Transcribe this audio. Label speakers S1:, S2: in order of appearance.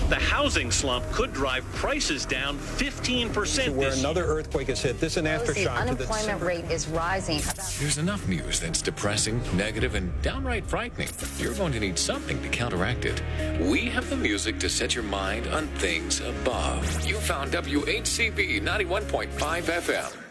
S1: The housing slump could drive prices down 15%
S2: Where
S1: this
S2: another
S1: year.
S2: earthquake has hit. This an aftershock.
S3: The unemployment rate is rising.
S4: There's enough news that's depressing, negative, and downright frightening. You're going to need something to counteract it. We have the music to set your mind on things above. You found WHCB 91.5 FM.